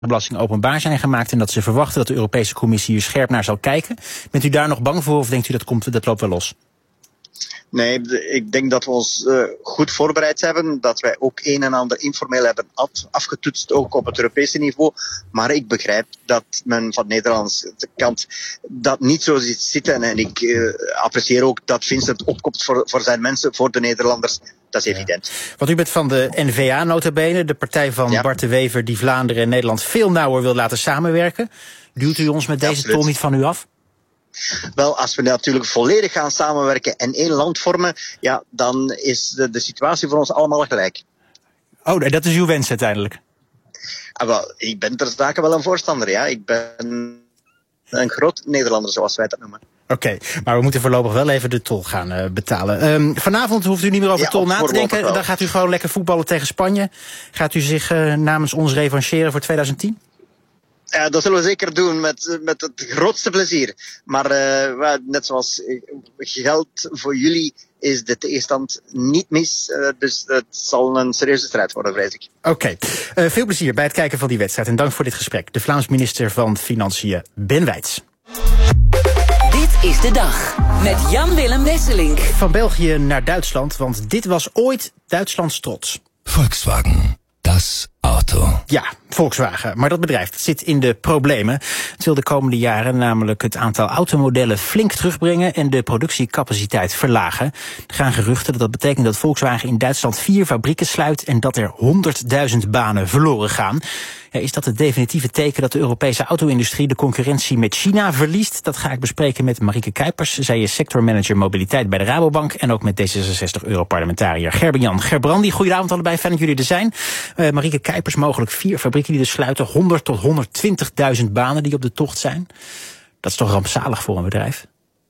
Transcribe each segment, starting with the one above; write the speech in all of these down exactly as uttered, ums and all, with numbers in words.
belasting openbaar zijn gemaakt en dat ze verwachten dat de Europese Commissie hier scherp naar zal kijken. Bent u daar nog bang voor of denkt u dat komt, dat loopt wel los? Nee, ik denk dat we ons uh, goed voorbereid hebben. Dat wij ook een en ander informeel hebben afgetoetst, ook op het Europese niveau. Maar ik begrijp dat men van de Nederlandse kant dat niet zo ziet zitten. En ik uh, apprecieer ook dat Vincent opkomt voor, voor zijn mensen, voor de Nederlanders. Dat is evident. Ja. Want u bent van de N V A nota bene, de partij van ja. Bart de Wever, die Vlaanderen en Nederland veel nauwer wil laten samenwerken. Duwt u ons met deze Absoluut. tol niet van u af? Wel, als we natuurlijk volledig gaan samenwerken en één land vormen, ja, dan is de, de situatie voor ons allemaal gelijk. Oh, dat is uw wens uiteindelijk? Ah, wel, ik ben ter zake wel een voorstander, ja. Ik ben een groot Nederlander, zoals wij dat noemen. Oké, okay, maar we moeten voorlopig wel even de tol gaan uh, betalen. Um, vanavond hoeft u niet meer over ja, tol na te denken. Wel. Dan gaat u gewoon lekker voetballen tegen Spanje. Gaat u zich uh, namens ons revancheren voor twintig tien? Ja, dat zullen we zeker doen, met, met het grootste plezier. Maar uh, net zoals geld voor jullie is de tegenstand niet mis. Uh, dus het zal een serieuze strijd worden, vrees ik. Oké, okay. uh, veel plezier bij het kijken van die wedstrijd. En dank voor dit gesprek. De Vlaams minister van Financiën, Ben Wijts. Dit is de dag met Jan-Willem Wesselink. Van België naar Duitsland, want dit was ooit Duitslands trots. Volkswagen, das Auto. Ja, Volkswagen. Maar dat bedrijf dat zit in de problemen. Het wil de komende jaren namelijk het aantal automodellen flink terugbrengen en de productiecapaciteit verlagen. Er gaan geruchten dat dat betekent dat Volkswagen in Duitsland vier fabrieken sluit en dat er honderdduizend banen verloren gaan. Ja, is dat het definitieve teken dat de Europese auto-industrie de concurrentie met China verliest? Dat ga ik bespreken met Marieke Kuipers. Zij is sectormanager mobiliteit bij de Rabobank en ook met D zesenzestig-europarlementariër Gerben-Jan Gerbrandy. Goedenavond allebei, fijn dat jullie er zijn. Uh, Marieke Kuipers, mogelijk vier fabrieken die dus sluiten, honderd tot honderdtwintigduizend banen die op de tocht zijn. Dat is toch rampzalig voor een bedrijf?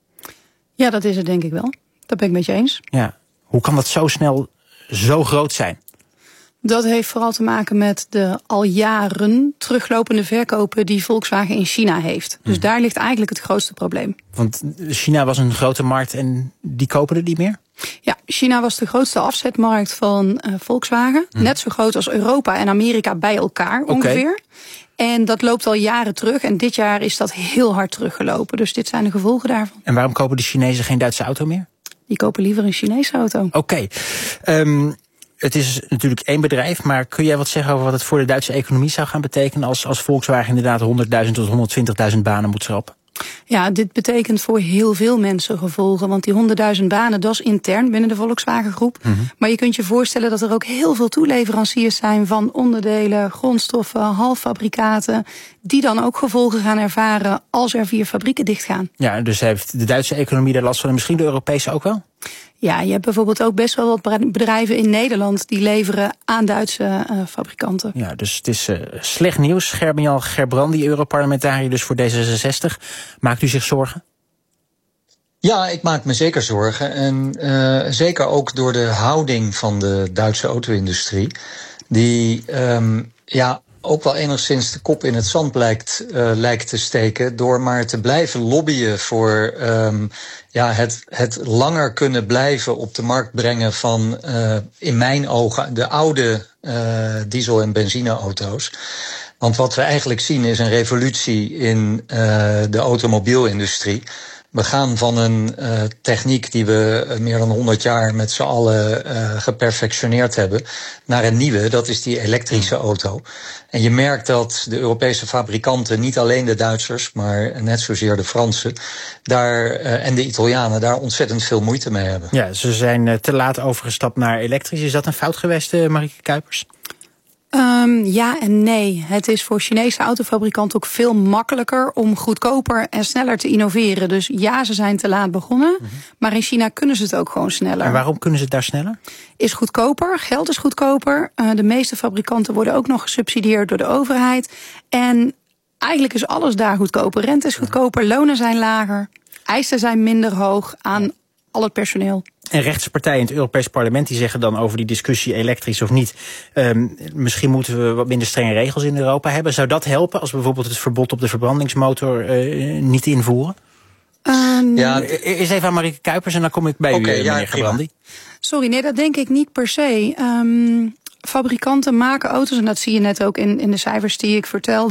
Ja, dat is het denk ik wel. Dat ben ik met je eens. Ja. Hoe kan dat zo snel zo groot zijn? Dat heeft vooral te maken met de al jaren teruglopende verkopen die Volkswagen in China heeft. Dus hmm. daar ligt eigenlijk het grootste probleem. Want China was een grote markt en die kopen er niet meer? Ja, China was de grootste afzetmarkt van uh, Volkswagen. Hmm. Net zo groot als Europa en Amerika bij elkaar ongeveer. Okay. En dat loopt al jaren terug. En dit jaar is dat heel hard teruggelopen. Dus dit zijn de gevolgen daarvan. En waarom kopen de Chinezen geen Duitse auto meer? Die kopen liever een Chinese auto. Oké. Okay. Um, Het is natuurlijk één bedrijf, maar kun jij wat zeggen over wat het voor de Duitse economie zou gaan betekenen als, als Volkswagen inderdaad honderdduizend tot honderdtwintigduizend banen moet schrappen? Ja, dit betekent voor heel veel mensen gevolgen. Want die honderdduizend banen, dat is intern binnen de Volkswagen groep. Mm-hmm. Maar je kunt je voorstellen dat er ook heel veel toeleveranciers zijn van onderdelen, grondstoffen, halffabrikaten, die dan ook gevolgen gaan ervaren als er vier fabrieken dichtgaan. Ja, dus heeft de Duitse economie daar last van en misschien de Europese ook wel? Ja, je hebt bijvoorbeeld ook best wel wat bedrijven in Nederland die leveren aan Duitse uh, fabrikanten. Ja, dus het is uh, slecht nieuws. Gerben-Jan Gerbrandy, Europarlementariër dus voor D zesenzestig. Maakt u zich zorgen? Ja, ik maak me zeker zorgen. En uh, zeker ook door de houding van de Duitse auto-industrie. Die um, ja, ook wel enigszins de kop in het zand lijkt, uh, lijkt te steken door maar te blijven lobbyen voor um, ja, het, het langer kunnen blijven op de markt brengen van, uh, in mijn ogen, de oude uh, diesel- en benzineauto's. Want wat we eigenlijk zien is een revolutie in uh, de automobielindustrie. We gaan van een uh, techniek die we meer dan honderd jaar met z'n allen uh, geperfectioneerd hebben, naar een nieuwe, dat is die elektrische auto. En je merkt dat de Europese fabrikanten, niet alleen de Duitsers, maar net zozeer de Fransen, daar uh, en de Italianen daar ontzettend veel moeite mee hebben. Ja, ze zijn uh, te laat overgestapt naar elektrisch. Is dat een fout geweest, uh, Marieke Kuipers? Um, ja en nee. Het is voor Chinese autofabrikanten ook veel makkelijker om goedkoper en sneller te innoveren. Dus ja, ze zijn te laat begonnen, mm-hmm. maar in China kunnen ze het ook gewoon sneller. En waarom kunnen ze het daar sneller? Is goedkoper, geld is goedkoper. Uh, de meeste fabrikanten worden ook nog gesubsidieerd door de overheid. En eigenlijk is alles daar goedkoper. Rente is goedkoper, lonen zijn lager, eisen zijn minder hoog aan al het personeel. En rechtspartijen in het Europees Parlement die zeggen dan over die discussie elektrisch of niet, um, misschien moeten we wat minder strenge regels in Europa hebben. Zou dat helpen als we bijvoorbeeld het verbod op de verbrandingsmotor uh, niet invoeren? Um, ja, Eerst even aan Marieke Kuipers en dan kom ik bij okay, u, ja, meneer Gerbrandy. Sorry, nee, dat denk ik niet per se. Um, fabrikanten maken auto's, en dat zie je net ook in, in de cijfers die ik vertelde.